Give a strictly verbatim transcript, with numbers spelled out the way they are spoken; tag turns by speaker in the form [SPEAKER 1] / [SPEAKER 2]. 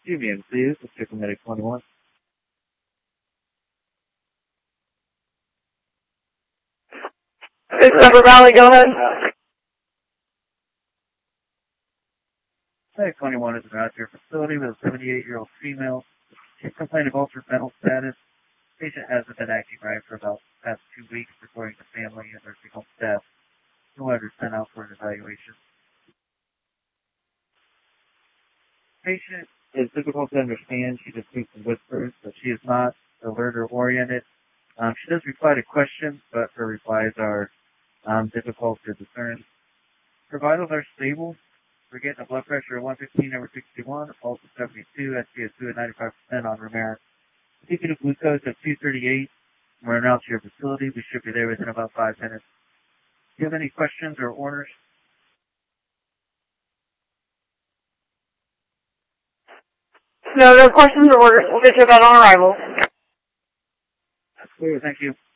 [SPEAKER 1] G M C, this is Chicken Medic twenty-one.
[SPEAKER 2] It's Upper Valley, go ahead.
[SPEAKER 1] Medic twenty-one is around your facility with a seventy-eight-year-old female. She's complaining of altered mental status. Patient hasn't been acting right for about the past two weeks, reporting to family and nursing home staff. No letter sent out for an evaluation. Patient is difficult to understand. She just speaks in whispers, but she is not alert or oriented. Um, she does reply to questions, but her replies are um, difficult to discern. Her vitals are stable. We're getting a blood pressure of one fifteen over sixty-one, a pulse of seventy-two, S P S two at ninety-five percent on Romero. Speaking of glucose at two thirty-eight, we're now to your facility. We should be there within about five minutes. Do you have any questions or orders?
[SPEAKER 2] No, no questions or orders. We'll get you that on arrival.
[SPEAKER 1] That's clear. Thank you.